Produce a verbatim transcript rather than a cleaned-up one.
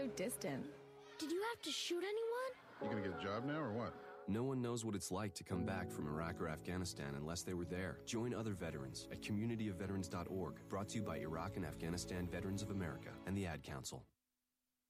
so distant. Did you have to shoot anyone? You gonna get a job now or what? No one knows what it's like to come back from Iraq or Afghanistan unless they were there. Join other veterans at community of veterans dot org. Brought to you by Iraq and Afghanistan Veterans of America and the Ad Council.